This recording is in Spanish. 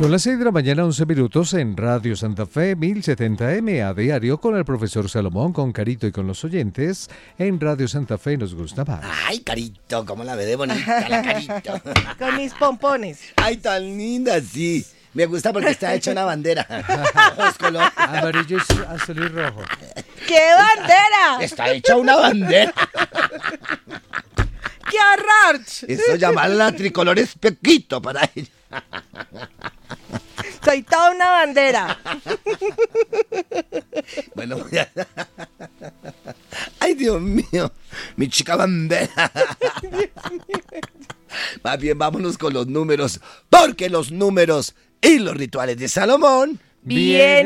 Son las 6 de la mañana, 11 minutos en Radio Santa Fe, 1070M a diario con el profesor Salomón, con Carito y con los oyentes. En Radio Santa Fe nos gusta más. Ay, Carito, cómo la ve de bonita la Carito. Con mis pompones. Ay, tan linda, sí. Me gusta porque está hecha una bandera. Los colores. Amarillo, azul y rojo. ¡Qué bandera! Está hecha una bandera. ¡Qué horror! Eso llamarla tricolor espequito para ella. Soy toda una bandera. Bueno, ya. Ay, Dios mío. Mi chica bandera. Más bien, vámonos con los números. Porque los números y los rituales de Salomón Bien